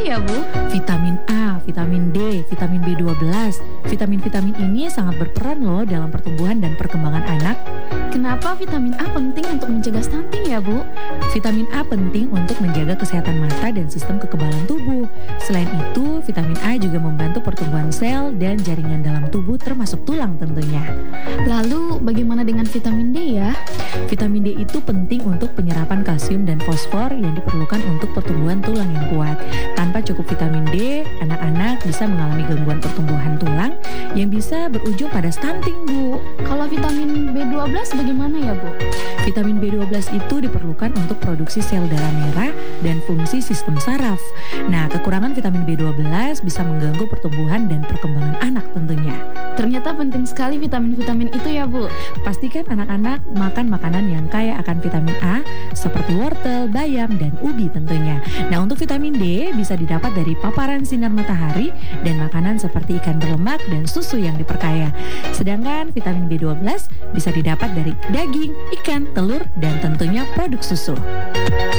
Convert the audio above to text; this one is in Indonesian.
D ya, Bu? Vitamin A, vitamin D, vitamin B12. Vitamin-vitamin ini sangat berperan loh dalam pertumbuhan dan perkembangan anak. Kenapa vitamin A penting untuk mencegah stunting ya, Bu? Vitamin A penting untuk menjaga kesehatan mata dan sistem kekebalan tubuh. Selain itu, vitamin A juga membantu pertumbuhan sel dan jaringan dalam tubuh termasuk tulang tentunya. Lalu bagaimana dengan vitamin D ya? Vitamin D itu penting untuk penyerapan kalsium dan fosfor yang diperlukan untuk pertumbuhan tulang yang kuat. Tanpa cukup vitamin D, anak-anak bisa mengalami gangguan pertumbuhan tulang yang bisa berujung pada stunting, Bu. Kalau vitamin B12 bagaimana ya, Bu? Vitamin B12 itu diperlukan untuk produksi sel darah merah dan fungsi sistem saraf. Nah, kekurangan vitamin B12 bisa mengganggu pertumbuhan dan perkembangan anak tentunya. Ternyata penting sekali vitamin-vitamin itu ya, Bu. Pastikan anak-anak makan makanan yang kaya akan vitamin A seperti wortel, bayam, dan ubi tentunya. Nah, untuk vitamin D bisa didapat dari paparan sinar matahari dan makanan seperti ikan berlemak dan susu yang diperkaya. Sedangkan vitamin B12 bisa didapat dari daging, ikan, telur, dan tentunya produk susu.